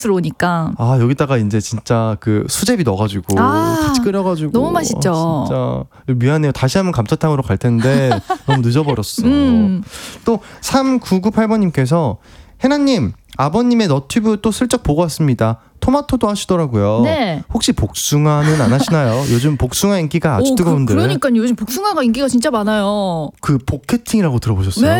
오니까. 아, 여기다가 이제 진짜 그 수제비 넣어가지고 같이 끓여가지고 너무 맛있죠. 진짜 미안해요. 다시 한번 감자탕으로 갈 텐데 너무 늦어버렸어. 또 3998번님께서 해나님, 아버님의 너튜브 또 슬쩍 보고 왔습니다. 토마토도 하시더라고요. 네. 혹시 복숭아는 안 하시나요? 요즘 복숭아 인기가 아주 뜨거운데. 그러니까요. 요즘 복숭아가 인기가 진짜 많아요. 그 복캐팅이라고 들어보셨어요? 네.